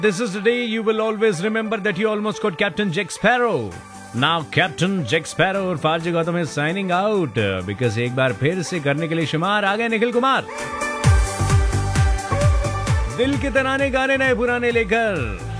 This is the day you will always remember that you almost got Captain Jack Sparrow. Now Captain Jack Sparrow और फारजी Gautam is signing out because एक बार फिर से करने के लिए शुमार आ गए निखिल कुमार दिल के तराने गाने नए पुराने लेकर